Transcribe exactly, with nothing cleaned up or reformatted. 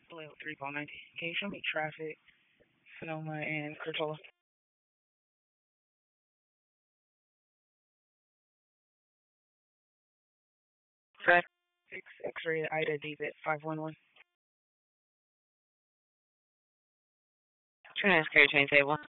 Level three ball ninety. Can you show me traffic, Sonoma, and Curtola? Correct. Six X-ray Ida David five one one. Transfer train table.